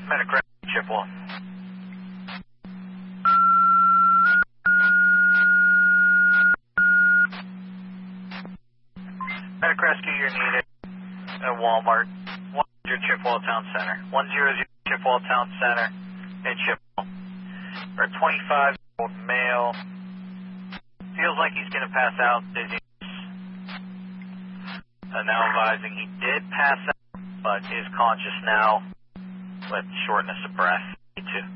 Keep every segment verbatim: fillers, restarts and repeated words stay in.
Metacraft, Chippewa. Medic rescue, you're needed at Walmart, one hundred Chippewa Town Center, one hundred Chippewa Town Center in Chippewa. For a twenty-five-year-old male, feels like he's going to pass out, dizziness. Uh, now advising he did pass out, but is conscious now with shortness of breath. Me too.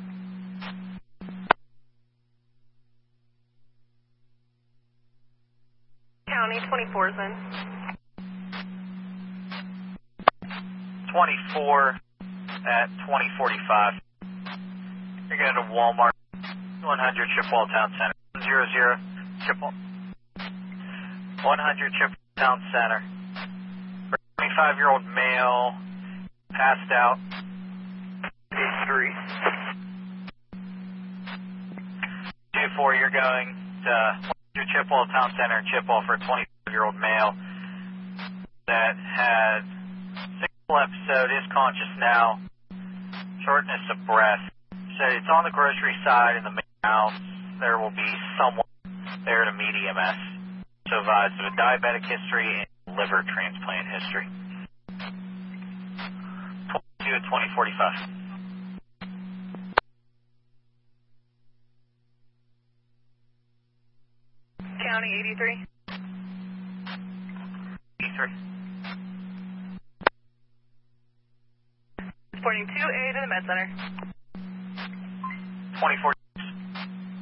County, twenty-four is in. twenty-four at twenty forty-five. You're going to Walmart, one hundred Chippewa Town Center, one hundred Chippewa, one hundred Chippewa Town Center. For a twenty-five-year-old male, passed out, eight three. two four, you're going to one hundred Chippewa Town Center in Chippewa for a twenty-five-year-old male that had single episode, is conscious now, shortness of breath. So it's on the grocery side in the main house. There will be someone there to meet E M S. So advised of a diabetic history and liver transplant history. twenty-two at twenty forty-five. County, eighty-three. eighty-three. Reporting two A to the med center. twenty-four.